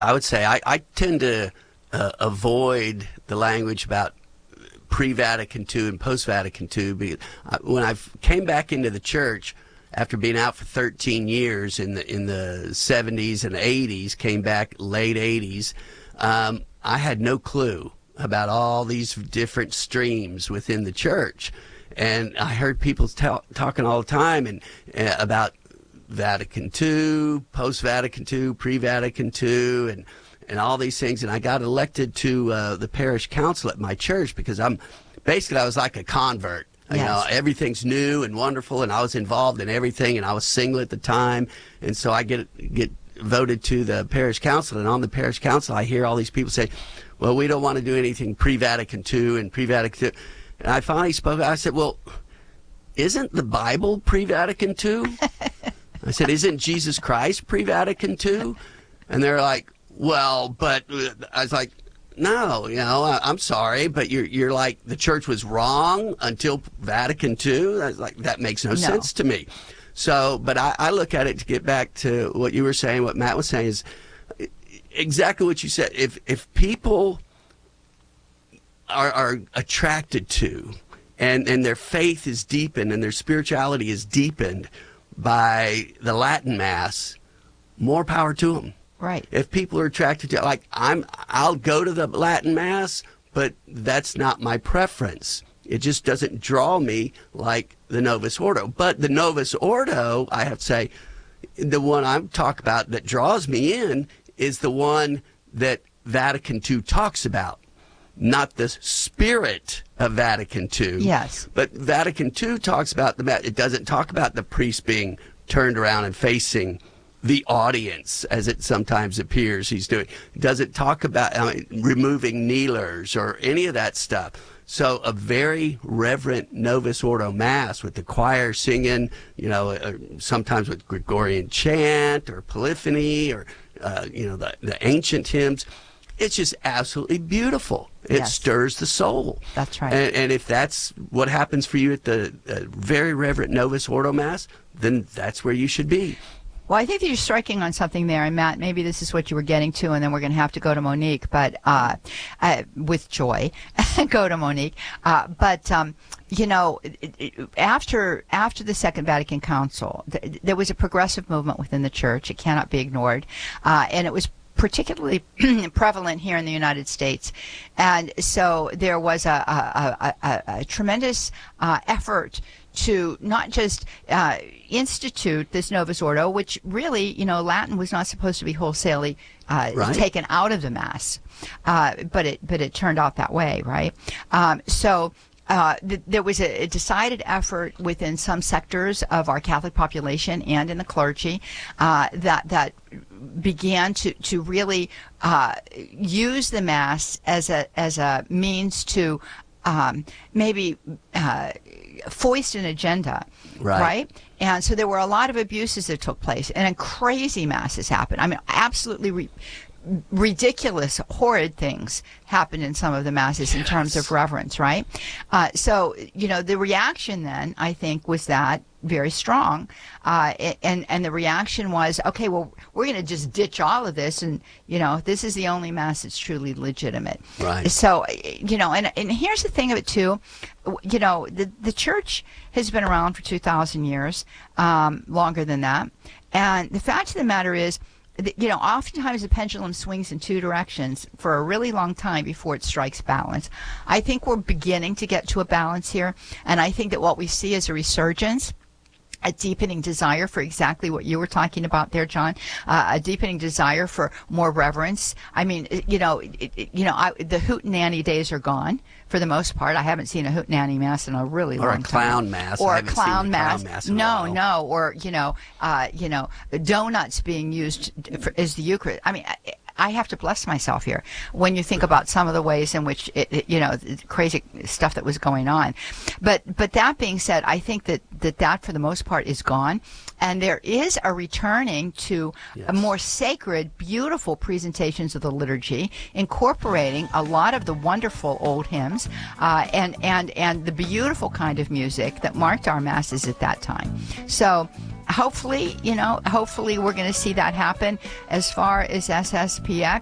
I would say I tend to avoid the language about pre-Vatican II and post-Vatican II. Because when I came back into the church after being out for 13 years in the 70s and 80s, came back late 80s, I had no clue about all these different streams within the church. And I heard people talking all the time about Vatican II, post-Vatican II, pre-Vatican II, and all these things. And I got elected to the parish council at my church because I was like a convert. Yes. You know, everything's new and wonderful, and I was involved in everything, and I was single at the time. And so I get voted to the parish council, and on the parish council, I hear all these people say, well, we don't want to do anything pre-Vatican II and pre-Vatican II. And I finally spoke. I said, well, isn't the Bible pre-Vatican II? I said, isn't Jesus Christ pre-Vatican II? And they're like, well, but I was like, no, I'm sorry, but you're like, the church was wrong until Vatican II. I was like, that makes no sense to me. So, but I look at it, to get back to what you were saying, what Matt was saying, is exactly what you said. If people are attracted to, and their faith is deepened and their spirituality is deepened by the Latin Mass, more power to them. Right. If people are attracted to, like, I'll go to the Latin Mass, but that's not my preference. It just doesn't draw me like the Novus Ordo. But the Novus Ordo, I have to say, the one I'm talking about that draws me in is the one that Vatican II talks about, not the spirit of Vatican II. Yes. But Vatican II talks about it doesn't talk about the priest being turned around and facing the audience, as it sometimes appears he's doing. It doesn't talk about removing kneelers or any of that stuff. So a very reverent Novus Ordo Mass with the choir singing, sometimes with Gregorian chant or polyphony or, the ancient hymns. It's just absolutely beautiful. It stirs the soul. That's right. And if that's what happens for you at the very reverent Novus Ordo Mass, then that's where you should be. Well, I think that you're striking on something there, and Matt, maybe this is what you were getting to, and then we're going to have to go to Monique, but with joy, go to Monique. After the Second Vatican Council, there was a progressive movement within the church. It cannot be ignored, and it was particularly prevalent here in the United States. And so there was a tremendous effort to not just institute this Novus Ordo, which really, Latin was not supposed to be wholesalely taken out of the Mass, but it turned out that way, right? There was a decided effort within some sectors of our Catholic population and in the clergy that began to really use the Mass as a means to maybe foist an agenda, right? And so there were a lot of abuses that took place, and crazy masses happened. I mean, absolutely ridiculous, horrid things happened in some of the masses in terms of reverence, right? So, the reaction then, I think, was that very strong. And the reaction was, okay, well, we're going to just ditch all of this. And, this is the only Mass that's truly legitimate. Right. So, and here's the thing of it, too. The church has been around for 2,000 years, longer than that. And the fact of the matter is, oftentimes the pendulum swings in two directions for a really long time before it strikes balance. I think we're beginning to get to a balance here, and I think that what we see is a resurgence, a deepening desire for exactly what you were talking about there, John, a deepening desire for more reverence. I mean, the hootenanny days are gone for the most part. I haven't seen a hootenanny Mass in a really long time. Or a clown Mass. Or a clown Mass. No. Or, donuts being used as the Eucharist. I mean, I have to bless myself here when you think about some of the ways in which the crazy stuff that was going on. But that being said, I think that for the most part is gone, and there is a returning to a more sacred, beautiful presentations of the liturgy, incorporating a lot of the wonderful old hymns and the beautiful kind of music that marked our masses at that time. So hopefully, hopefully we're going to see that happen. As far as SSPX,